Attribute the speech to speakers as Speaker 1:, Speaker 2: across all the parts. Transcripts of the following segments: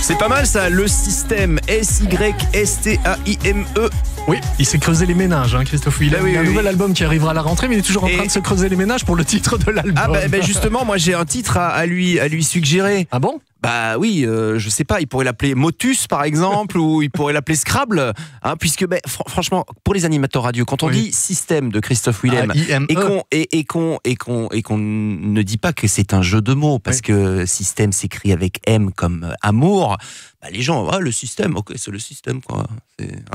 Speaker 1: C'est pas mal ça, le système S-Y-S-T-A-I-M-E.
Speaker 2: Oui, il s'est creusé les ménages, Christophe Willem. Il y a un nouvel album qui arrivera à la rentrée, mais il est toujours en train de se creuser les ménages pour le titre de l'album.
Speaker 1: Ah bah justement, moi j'ai un titre à lui suggérer.
Speaker 2: Ah bon?
Speaker 1: Bah oui, je sais pas, il pourrait l'appeler Motus par exemple, ou il pourrait l'appeler Scrabble, puisque franchement, pour les animateurs radio, quand on dit système de Christophe Willem et qu'on ne dit pas que c'est un jeu de mots, parce que système s'écrit avec M comme amour, les gens, le système, ok, c'est le système quoi, non ?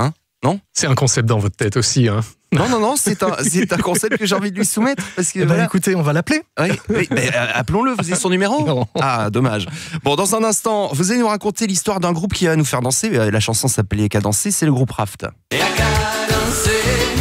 Speaker 1: C'est
Speaker 2: un concept dans votre tête aussi,
Speaker 1: Non, c'est un concept que j'ai envie de lui soumettre. Parce que,
Speaker 2: écoutez, on va l'appeler.
Speaker 1: Oui, appelons-le, vous avez son numéro ?
Speaker 2: Non.
Speaker 1: Ah, dommage. Bon, dans un instant, vous allez nous raconter l'histoire d'un groupe qui va nous faire danser. La chanson s'appelait Y'a qu'à danser, c'est le groupe Raft.
Speaker 3: Y'a qu'à danser,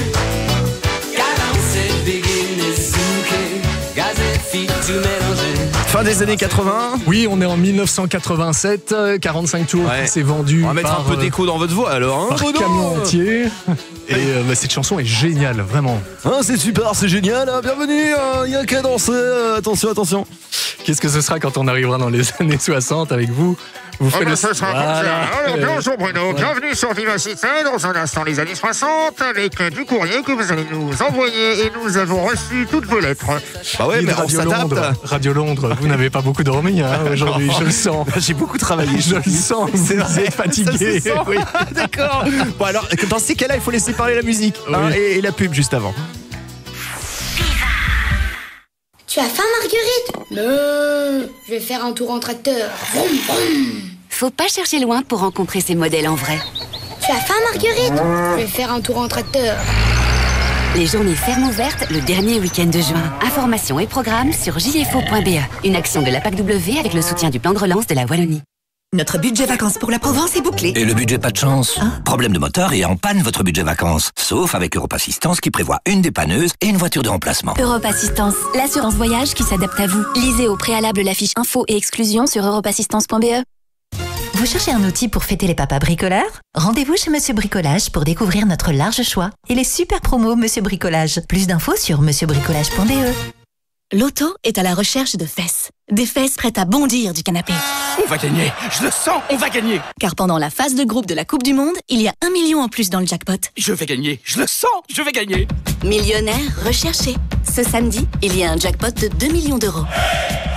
Speaker 1: fin des années 80.
Speaker 2: Oui, on est en 1987, 45 tours qui s'est vendu.
Speaker 1: On va mettre un peu d'écho dans votre voix alors.
Speaker 2: Par camion entier. Et cette chanson est géniale, vraiment.
Speaker 1: C'est super, c'est génial. Bienvenue, Y'a qu'à danser. Attention.
Speaker 2: Qu'est-ce que ce sera quand on arrivera dans les années 60 avec vous ? Vous faites le...
Speaker 4: Ce sera comme ça. Alors, bonjour Bruno, bienvenue sur Vivacité. Dans un instant, les années 60, avec du courrier que vous allez nous envoyer. Et nous avons reçu toutes vos lettres.
Speaker 1: Bah ouais, mais on s'adapte.
Speaker 2: Radio Londres, vous n'avez pas beaucoup dormi aujourd'hui, je le sens.
Speaker 1: J'ai beaucoup travaillé.
Speaker 2: Je le sens, vous êtes fatigué.
Speaker 1: Oui. D'accord. Bon alors, dans ces cas-là, il faut laisser parler la musique et la pub juste avant.
Speaker 5: Tu as faim, Marguerite ? Non, je vais faire un tour en tracteur. Vroom, vroom.
Speaker 6: Faut pas chercher loin pour rencontrer ces modèles en vrai.
Speaker 5: Tu as faim, Marguerite ? Je vais faire un tour en tracteur.
Speaker 6: Les journées fermes ouvertes le dernier week-end de juin. Informations et programmes sur jfo.be. Une action de la PACW avec le soutien du plan de relance de la Wallonie.
Speaker 7: Notre budget vacances pour la Provence est bouclé.
Speaker 8: Et le budget pas de chance. Problème de moteur et en panne votre budget vacances. Sauf avec Europe Assistance qui prévoit une dépanneuse et une voiture de remplacement.
Speaker 9: Europe Assistance, l'assurance voyage qui s'adapte à vous. Lisez au préalable la fiche info et exclusion sur europeassistance.be.
Speaker 7: Vous cherchez un outil pour fêter les papas bricoleurs ? Rendez-vous chez Monsieur Bricolage pour découvrir notre large choix et les super promos Monsieur Bricolage. Plus d'infos sur monsieurbricolage.be.
Speaker 9: L'auto est à la recherche de fesses. Des fesses prêtes à bondir du canapé.
Speaker 8: On va gagner, je le sens, on va gagner.
Speaker 9: Car pendant la phase de groupe de la Coupe du Monde, il y a 1 million en plus dans le jackpot.
Speaker 8: Je vais gagner, je le sens, je vais gagner.
Speaker 9: Millionnaire recherché. Ce samedi, il y a un jackpot de 2 millions d'euros. L'auto ?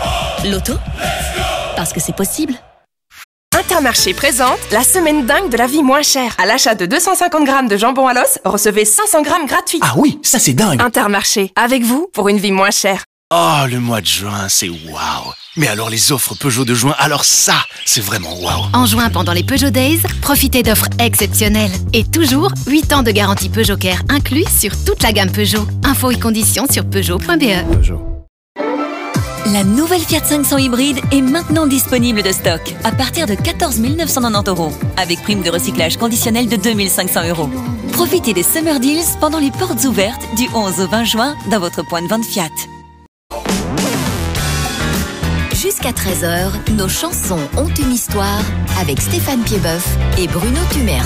Speaker 9: Parce que c'est possible.
Speaker 10: Intermarché présente la semaine dingue de la vie moins chère. À l'achat de 250 grammes de jambon à l'os, recevez 500 grammes gratuits.
Speaker 8: Ah oui, ça c'est dingue.
Speaker 10: Intermarché, avec vous pour une vie moins chère.
Speaker 8: Oh, le mois de juin, c'est waouh. Mais alors les offres Peugeot de juin, alors ça, c'est vraiment waouh.
Speaker 9: En juin, pendant les Peugeot Days, profitez d'offres exceptionnelles. Et toujours, 8 ans de garantie Peugeot Care inclus sur toute la gamme Peugeot. Infos et conditions sur Peugeot.be.
Speaker 7: La nouvelle Fiat 500 hybride est maintenant disponible de stock à partir de 14 990 €, avec prime de recyclage conditionnelle de 2 500 €. Profitez des Summer Deals pendant les portes ouvertes du 11 au 20 juin dans votre point de vente Fiat.
Speaker 9: Jusqu'à 13h, nos chansons ont une histoire avec Stéphane Piedboeuf et Bruno Tumers.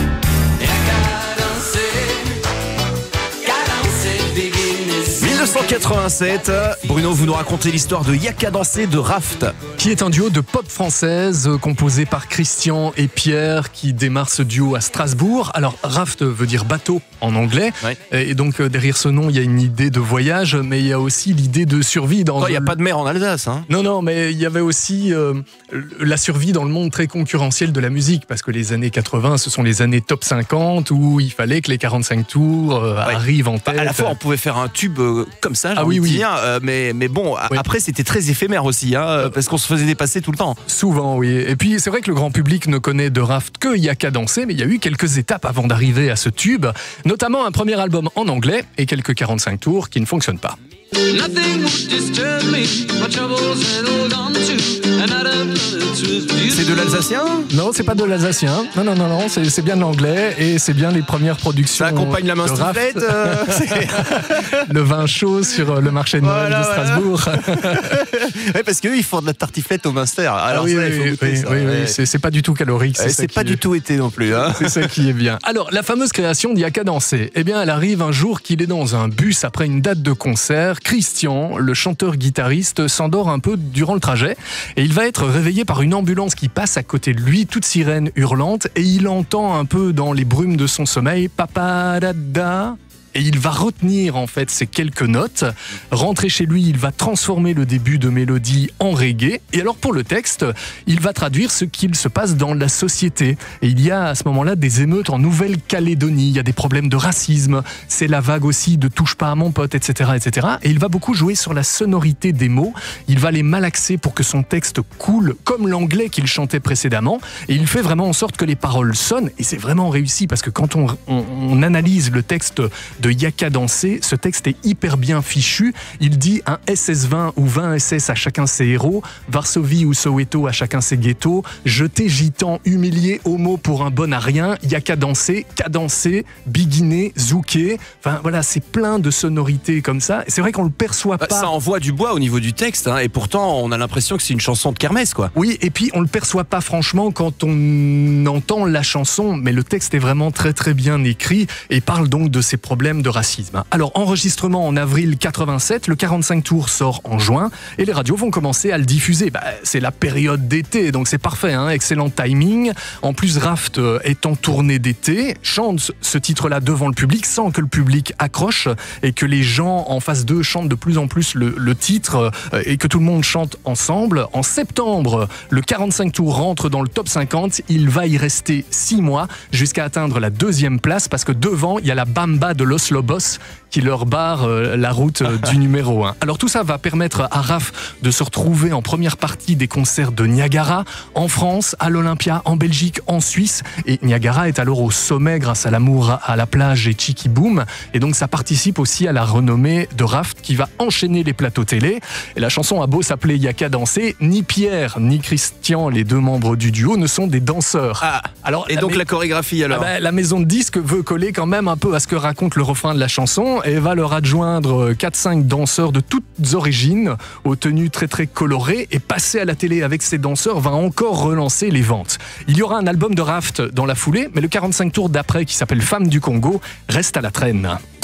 Speaker 1: 1987, Bruno, vous nous racontez l'histoire de Y'a qu'à danser de Raft.
Speaker 2: Qui est un duo de pop française composé par Christian et Pierre qui démarre ce duo à Strasbourg. Alors Raft veut dire bateau en anglais. Et donc derrière ce nom, il y a une idée de voyage, mais il y a aussi l'idée de survie dans...
Speaker 1: Il n'y a pas de mer en Alsace.
Speaker 2: Non, mais il y avait aussi la survie dans le monde très concurrentiel de la musique, parce que les années 80, ce sont les années top 50 où il fallait que les 45 tours arrivent en tête.
Speaker 1: À la fois, on pouvait faire un tube comme ça, j'ai envie de dire, mais bon, après c'était très éphémère aussi, parce qu'on se faisait dépasser tout le temps.
Speaker 2: Souvent, oui. Et puis c'est vrai que le grand public ne connaît de Raft que Y'a qu'à danser, mais il y a eu quelques étapes avant d'arriver à ce tube, notamment un premier album en anglais et quelques 45 tours qui ne fonctionnent pas.
Speaker 1: C'est de l'alsacien ?
Speaker 2: Non, c'est pas de l'alsacien. Non, c'est bien de l'anglais et c'est bien les premières productions.
Speaker 1: Ça accompagne la main stiflette.
Speaker 2: Le vin chaud sur le marché de Noël de Strasbourg.
Speaker 1: Ouais, parce qu'eux, ils font de la tartiflette au Munster. Alors
Speaker 2: oui,
Speaker 1: ça.
Speaker 2: C'est pas du tout calorique.
Speaker 1: C'est pas du tout été non plus.
Speaker 2: C'est ça qui est bien. Alors, la fameuse création d'Y'a qu'à danser, eh bien, elle arrive un jour qu'il est dans un bus après une date de concert. Christian, le chanteur-guitariste, s'endort un peu durant le trajet et il va être réveillé par par une ambulance qui passe à côté de lui, toute sirène hurlante, et il entend un peu dans les brumes de son sommeil « Papa dada ». Et il va retenir en fait ces quelques notes. Rentrer chez lui, il va transformer le début de mélodie en reggae. Et alors pour le texte, il va traduire ce qu'il se passe dans la société. Et il y a à ce moment-là des émeutes en Nouvelle-Calédonie. Il y a des problèmes de racisme. C'est la vague aussi de touche pas à mon pote, etc., etc. Et il va beaucoup jouer sur la sonorité des mots. Il va les malaxer pour que son texte coule comme l'anglais qu'il chantait précédemment. Et il fait vraiment en sorte que les paroles sonnent. Et c'est vraiment réussi parce que quand on analyse le texte de Yaka Dansé, ce texte est hyper bien fichu. Il dit un SS-20 ou 20 SS à chacun ses héros, Varsovie ou Soweto à chacun ses ghettos, jeté gitan, humilié, homo pour un bon à rien, Yaka Dansé, cadencé, biguiné, zouké. Enfin voilà, c'est plein de sonorités comme ça. Et c'est vrai qu'on le perçoit pas.
Speaker 1: Ça envoie du bois au niveau du texte, hein, et pourtant on a l'impression que c'est une chanson de kermesse, quoi.
Speaker 2: Oui, et puis on le perçoit pas franchement quand on entend la chanson, mais le texte est vraiment très très bien écrit et parle donc de ces problèmes de racisme. Alors, enregistrement en avril 87, le 45 tours sort en juin et les radios vont commencer à le diffuser. C'est la période d'été, donc c'est parfait, hein, excellent timing. En plus, Raft est en tournée d'été, chante ce titre-là devant le public sans que le public accroche et que les gens en face d'eux chantent de plus en plus le titre et que tout le monde chante ensemble. En septembre, le 45 tours rentre dans le top 50. Il va y rester 6 mois jusqu'à atteindre la 2e place parce que devant, il y a la Bamba de Los Lobos qui leur barre la route du numéro 1. Alors tout ça va permettre à Raph de se retrouver en première partie des concerts de Niagara, en France, à l'Olympia, en Belgique, en Suisse. Et Niagara est alors au sommet grâce à l'amour à la plage et Chicky Boom. Et donc ça participe aussi à la renommée de Raph qui va enchaîner les plateaux télé. Et la chanson a beau s'appeler Yaka Dansé, ni Pierre ni Christian, les 2 membres du duo, ne sont des danseurs.
Speaker 1: Alors, et donc la chorégraphie alors
Speaker 2: la maison de disques veut coller quand même un peu à ce que raconte le refrain de la chanson et va leur adjoindre 4-5 danseurs de toutes origines aux tenues très très colorées, et passer à la télé avec ces danseurs va encore relancer les ventes. Il y aura un album de Raft dans la foulée, mais le 45 tours d'après qui s'appelle Femmes du Congo reste à la traîne.